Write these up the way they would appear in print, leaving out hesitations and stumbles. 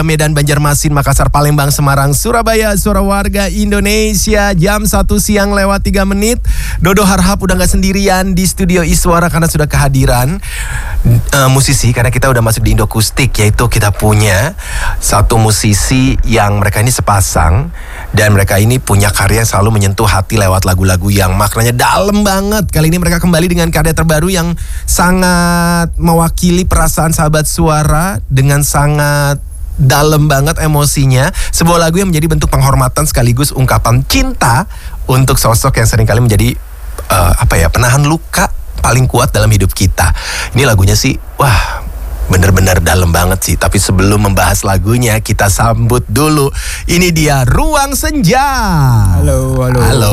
Medan, Banjarmasin, Makassar, Palembang, Semarang, Surabaya, suara warga Indonesia. Jam 1 siang lewat 3 menit. Dodo harap udah gak sendirian di studio Iswara karena sudah kehadiran musisi. Karena kita udah masuk di Indokustik, yaitu kita punya satu musisi yang mereka ini sepasang. Dan mereka ini punya karya yang selalu menyentuh hati lewat lagu-lagu yang maknanya dalam banget. Kali ini mereka kembali dengan karya terbaru yang sangat mewakili perasaan sahabat suara dengan sangat dalam banget emosinya. Sebuah lagu yang menjadi bentuk penghormatan sekaligus ungkapan cinta untuk sosok yang seringkali menjadi penahan luka paling kuat dalam hidup kita. Ini lagunya sih, wah, bener-bener dalam banget sih. Tapi sebelum membahas lagunya, kita sambut dulu. Ini dia Ruang Senja. Halo.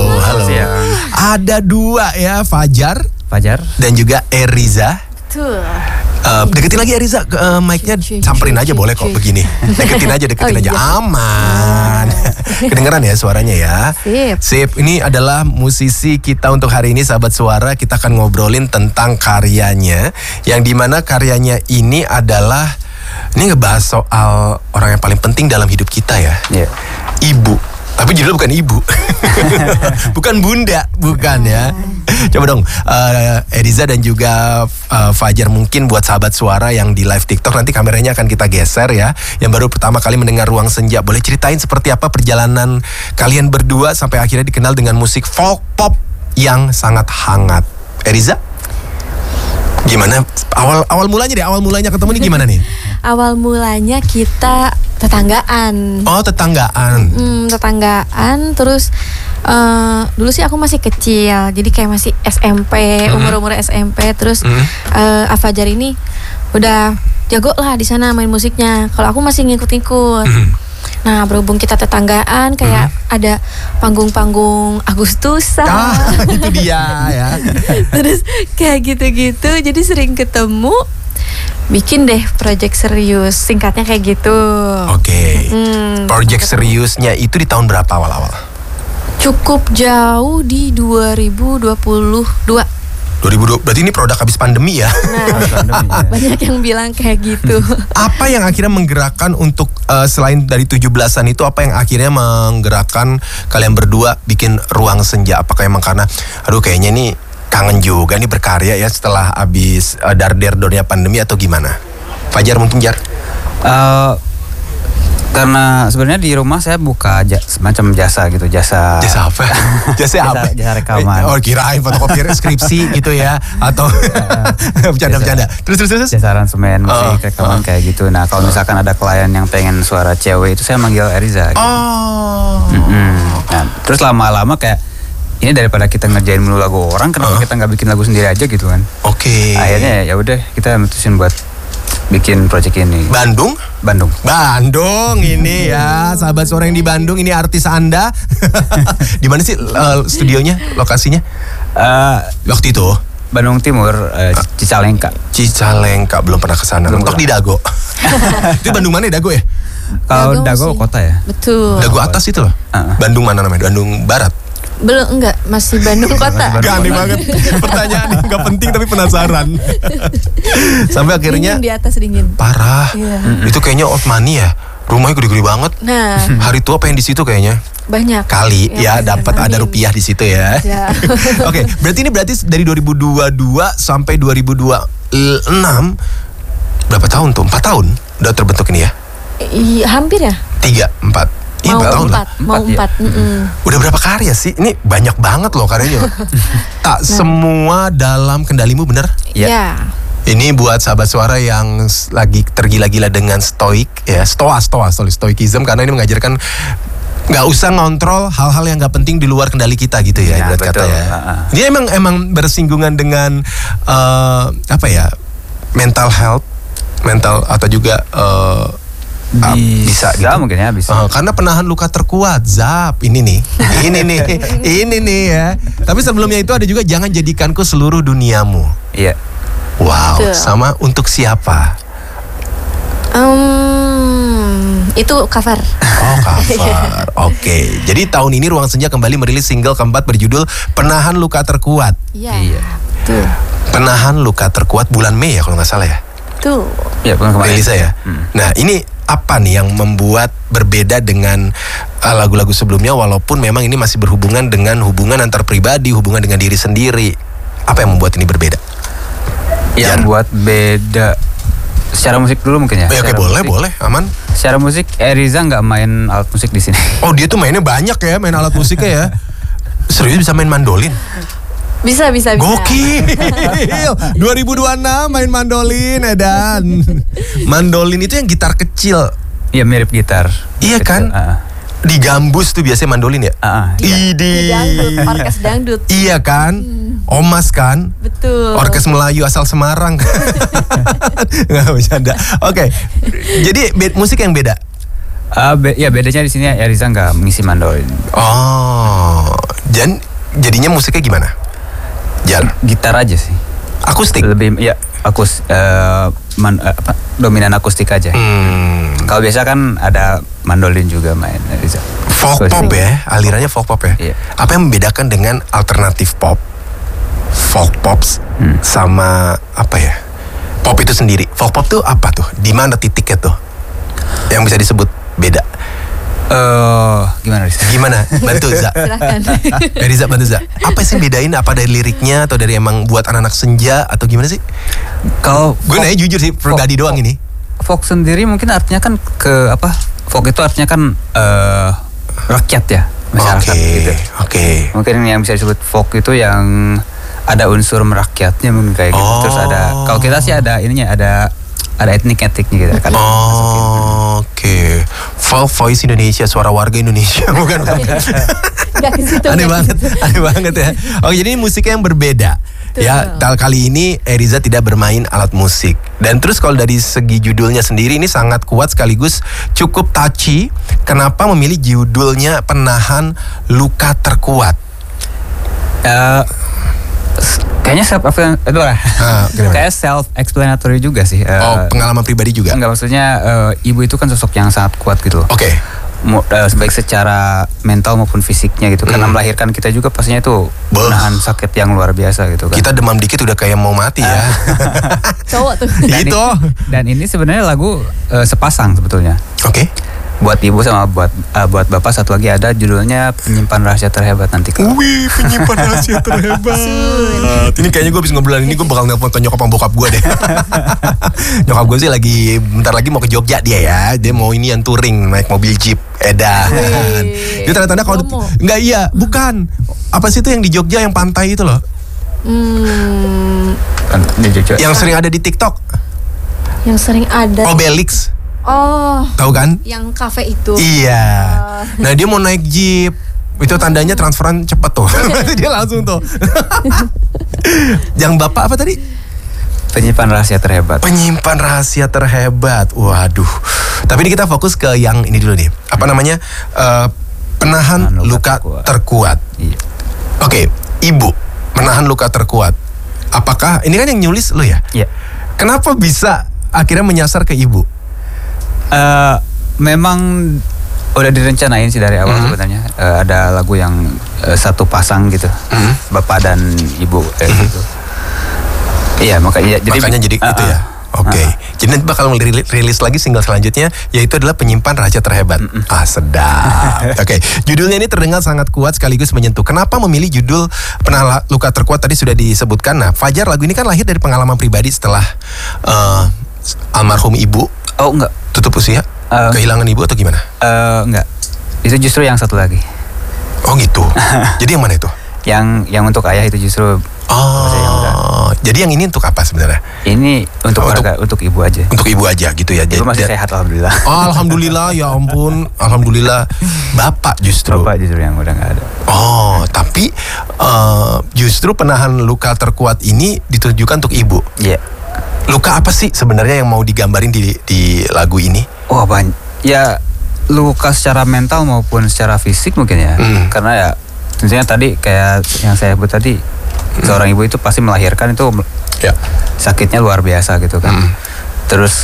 Ada dua ya, Fajar dan juga Eriza. Betul. Deketin lagi Eriza, mic-nya samperin aja boleh kok begini. Deketin aja, aman. Kedengeran ya suaranya ya. Sip. Ini adalah musisi kita untuk hari ini, sahabat suara. Kita akan ngobrolin tentang karyanya, yang dimana karyanya ini adalah, ini ngebahas soal orang yang paling penting dalam hidup kita ya. Ibu. Tapi judulnya bukan ibu. Bukan bunda, bukan ya. Coba dong Eriza dan juga Fajar, mungkin buat sahabat suara yang di live TikTok, nanti kameranya akan kita geser ya. Yang baru pertama kali mendengar Ruang Senja, boleh ceritain seperti apa perjalanan kalian berdua sampai akhirnya dikenal dengan musik folk pop yang sangat hangat. Eriza? Gimana awal mulanya ketemu nih gimana nih? Awal mulanya kita tetanggaan. Oh, tetanggaan. Tetanggaan. Terus dulu sih aku masih kecil, jadi kayak masih SMP, umur SMP. Terus Fajar ini udah jago lah di sana main musiknya. Kalau aku masih ngikut-ngikut. Nah, berhubung kita tetanggaan, kayak ada panggung-panggung Agustusan. Gitu dia ya. Terus kayak gitu-gitu, jadi sering ketemu. Bikin deh project serius, singkatnya kayak gitu. Oke. Project seriusnya itu di tahun berapa awal-awal? Cukup jauh di 2022. 2020, berarti ini produk habis pandemi ya? Nah, banyak yang bilang kayak gitu. Apa yang akhirnya menggerakkan untuk selain dari 17-an itu, apa yang akhirnya menggerakkan kalian berdua bikin Ruang Senja? Apakah emang karena kayaknya nih kangen juga nih berkarya ya setelah habis dar-der-dornya pandemi, atau gimana? Fajar mungkin, Jar? Karena sebenarnya di rumah saya buka semacam jasa gitu, jasa apa? Jasa rekaman. Oh, kirain fotokopier skripsi gitu ya, atau bercanda. Terus. Jasa aransemen musik, rekaman kayak gitu. Nah, kalau misalkan ada klien yang pengen suara cewek, itu saya manggil Eriza. Gitu. Nah, terus lama-lama kayak, ini daripada kita ngerjain mulu lagu orang, kenapa kita nggak bikin lagu sendiri aja gitu kan? Oke. Akhirnya ya udah kita mutusin buat bikin project ini. Bandung ini ya, sahabat suara yang di Bandung, ini artis Anda. Di mana sih studionya, lokasinya? Waktu itu Bandung Timur, Cicalengka, belum pernah ke sana. Mentok di Dago. Itu Bandung mana ya, Dago ya? Kalau Dago kota ya. Betul. Dago atas itu loh. Bandung mana namanya? Bandung Barat. Belum, enggak, masih Bandung kota. Aneh banget pertanyaan, nggak penting tapi penasaran. Sampai akhirnya dingin di atas, dingin. Parah. Itu kayaknya Osmani ya. Rumahnya gede-gede banget. Nah, hari tua pengen di situ kayaknya. Banyak kali ya dapat ada rupiah di situ ya. Oke, berarti dari 2022 sampai 2026 berapa tahun tuh? 4 tahun udah terbentuk ini ya? Hampir ya? 3, 4. Mau 4. Udah berapa karya sih? Ini banyak banget loh karyanya. Tak semua dalam kendalimu, bener? Iya. Ini buat sahabat suara yang lagi tergila-gila dengan stoik ya, stoikism, karena ini mengajarkan nggak usah ngontrol hal-hal yang nggak penting di luar kendali kita gitu ya, ibarat kata ya. Dia emang bersinggungan dengan mental health, atau juga bisa gitu. Mungkin ya bisa. Karena penahan luka terkuat, Zap. Ini nih ya. Tapi sebelumnya itu ada juga jangan jadikanku seluruh duniamu. Iya. Wow. Betul. Sama untuk siapa? Itu cover. Oh, cover. Oke. Jadi tahun ini Ruang Senja kembali merilis single keempat berjudul Penahan Luka Terkuat. Iya. Tuh. Penahan Luka Terkuat bulan Mei ya kalau nggak salah ya. Tuh. Ya, bukan kemarin. Rilisnya ya. Nah, ini apa nih yang membuat berbeda dengan lagu-lagu sebelumnya, walaupun memang ini masih berhubungan dengan hubungan antar pribadi, hubungan dengan diri sendiri. Apa yang membuat ini berbeda? Yang buat beda secara musik dulu mungkin ya. Oke, boleh, aman. Secara musik, Eriza nggak main alat musik di sini. Oh, dia tuh mainnya banyak ya, main alat musiknya ya. Serius bisa main mandolin? Bisa. Gokil. 2026 main mandolin, Edan. Mandolin itu yang gitar kecil. Iya, mirip gitar. Iya kan? Di gambus tuh biasanya mandolin ya? Di dangdut, orkes dangdut. Iya kan? Omas kan? Betul. Orkes Melayu asal Semarang. Nggak bercanda. Oke. Jadi musik yang beda. Ya bedanya di sini Eriza nggak mengisi mandolin. Oh, dan jadinya musiknya gimana? Gitar aja sih. Akustik. Lebih ya dominan akustik aja. Kalau biasa kan ada mandolin juga main Eriza. Folk pop ya, alirannya folk pop ya. Iya. Apa yang membedakan dengan alternatif pop, folk pops sama apa ya? Pop itu sendiri. Folk pop tuh apa tuh? Di mana titiknya tuh? Yang bisa disebut beda? Gimana Riza? Gimana? Bantu Za. Silakan. Riza bantu Za. Apa sih bedain? Apa dari liriknya atau dari emang buat anak-anak senja atau gimana sih? Kalau gue nanya jujur sih, pribadi doang ini. Folk sendiri mungkin artinya kan folk itu artinya kan rakyat ya, masyarakat gitu. Oke. Mungkin yang bisa disebut folk itu yang ada unsur merakyatnya mungkin kayak gitu. Terus ada, kalau kita sih ada ininya, ada etnik-etniknya gitu kan. Oke. Folk Voice Indonesia, suara warga Indonesia. Bukan. Nggak ke situ. Aneh banget ya. Oke, jadi ini musiknya yang berbeda. Betul. Ya, kali ini Eriza tidak bermain alat musik. Dan terus kalau dari segi judulnya sendiri ini sangat kuat sekaligus cukup touchy. Kenapa memilih judulnya Penahan Luka Terkuat? Kayaknya kayak self explanatory juga sih. Pengalaman pribadi juga. Enggak, maksudnya ibu itu kan sosok yang sangat kuat gitu. Oke. Baik secara mental maupun fisiknya gitu. Karena melahirkan kita juga pastinya itu menahan sakit yang luar biasa gitu kan. Kita demam dikit udah kayak mau mati ya. Cowok tuh. Gitu. Dan ini sebenarnya lagu sepasang sebetulnya. Oke. Buat ibu sama buat bapak, satu lagi ada judulnya Penyimpan Rahasia Terhebat nanti. Wih, penyimpan rahasia terhebat. Ini kayaknya gue habis ngobrolan ini gue bakal nelfon ke nyokap sama bokap gue deh. Nyokap gue sih lagi bentar lagi mau ke Jogja dia ya. Dia mau ini yang touring naik mobil Jeep. Edan. Dia tanda-tanda kalau enggak, iya, bukan. Apa sih itu yang di Jogja yang pantai itu loh? Yang sering ada di TikTok. Yang sering ada. Obelix. Oh. Tahu kan? Yang kafe itu. Iya. Nah, dia mau naik Jeep. Itu tandanya transferan cepet tuh. Berarti dia langsung tuh. Yang bapak apa tadi? Penyimpan Rahasia Terhebat. Penyimpan Rahasia Terhebat. Waduh. Tapi ini kita fokus ke yang ini dulu nih. Apa namanya? Penahan Luka Terkuat. Iya. Oke, ibu menahan luka terkuat. Apakah ini kan yang nyulis lu ya? Iya. Kenapa bisa akhirnya menyasar ke ibu? Memang udah direncanain sih dari awal sebenarnya. Ada lagu yang satu pasang gitu, bapak dan ibu kayak gitu. Iya, makanya jadi gitu ya. Oke. Jadi nanti bakal rilis lagi single selanjutnya, yaitu adalah Penyimpan Rahasia Terhebat. Sedap. Oke. Judulnya ini terdengar sangat kuat sekaligus menyentuh. Kenapa memilih judul Penahan Luka Terkuat tadi sudah disebutkan. Nah, Fajar, lagu ini kan lahir dari pengalaman pribadi setelah almarhum ibu. Oh, enggak. Tutup usia? Kehilangan ibu atau gimana? Enggak. Itu justru yang satu lagi. Oh gitu. Jadi yang mana itu? Yang untuk ayah itu justru. Jadi yang ini untuk apa sebenarnya? Ini untuk keluarga, untuk ibu aja. Untuk ibu aja gitu ya. Ibu masih sehat, alhamdulillah. Alhamdulillah, ya ampun, alhamdulillah. Bapak justru yang udah nggak ada. Tapi justru Penahan Luka Terkuat ini ditujukan untuk ibu. Iya. Luka apa sih sebenarnya yang mau digambarin di lagu ini? Banyak. Ya luka secara mental maupun secara fisik mungkin ya. Karena ya tentunya tadi kayak yang saya sebut tadi, seorang ibu itu pasti melahirkan itu sakitnya luar biasa gitu kan. Terus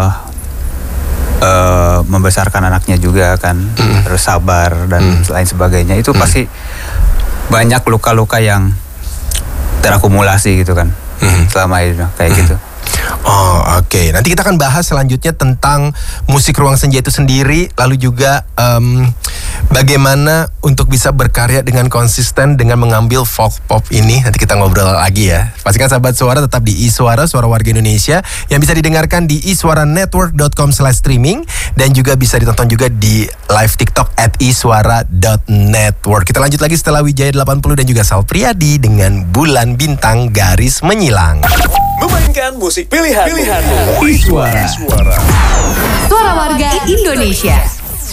membesarkan anaknya juga kan, terus sabar dan lain sebagainya. Itu pasti banyak luka-luka yang terakumulasi gitu kan selama itu kayak gitu. Oh, oke. Nanti kita akan bahas selanjutnya tentang musik ruang senja itu sendiri, lalu juga bagaimana untuk bisa berkarya dengan konsisten dengan mengambil folk pop ini. Nanti kita ngobrol lagi ya. Pastikan sahabat Suara tetap di iSuara, Suara Warga Indonesia, yang bisa didengarkan di iswaranetwork.com/streaming dan juga bisa ditonton juga di live TikTok @iswara.network. Kita lanjut lagi setelah Wijaya 80 dan juga Sal Priadi dengan Bulan Bintang Garis Menyilang. Memainkan musik pilihan. Iswara. Suara Warga Indonesia.